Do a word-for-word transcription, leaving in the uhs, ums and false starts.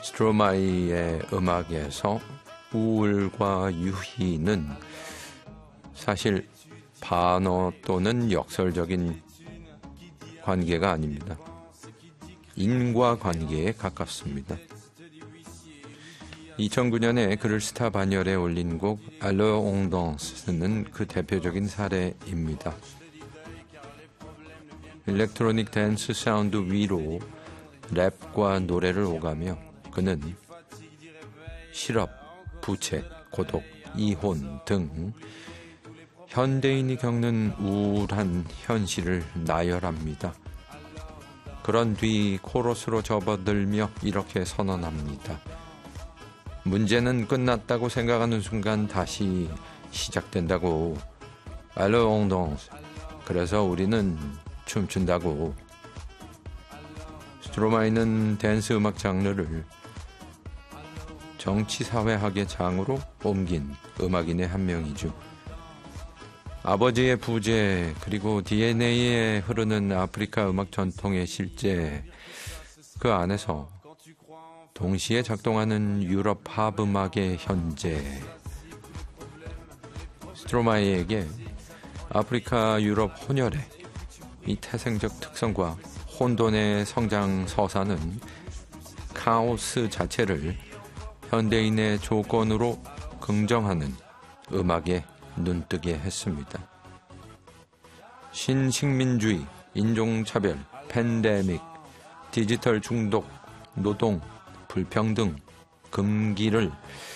스트로마이의 음악에서 우울과 유희는 사실 반어 또는 역설적인 관계가 아닙니다. 인과관계에 가깝습니다. 이천구 년에 그를 스타 반열에 올린 곡 Alors on danse는 그 대표적인 사례입니다. 일렉트로닉 댄스 사운드 위로 랩과 노래를 오가며 그는 실업, 부채, 고독, 이혼 등 현대인이 겪는 우울한 현실을 나열합니다. 그런 뒤 코러스로 접어들며 이렇게 선언합니다. 문제는 끝났다고 생각하는 순간 다시 시작된다고. Alors on danse. 그래서 우리는 춤춘다고. 스트로마이는 댄스 음악 장르를 정치사회학의 장으로 옮긴 음악인의 한 명이죠. 아버지의 부재 그리고 디엔에이에 흐르는 아프리카 음악 전통의 실제, 그 안에서 동시에 작동하는 유럽 팝 음악의 현재. 스트로마이에게 아프리카 유럽 혼혈의 이 태생적 특성과 혼돈의 성장 서사는 카오스 자체를 현대인의 조건으로 긍정하는 음악에 눈뜨게 했습니다. 신식민주의, 인종차별, 팬데믹, 디지털 중독, 노동, 불평등, 금기를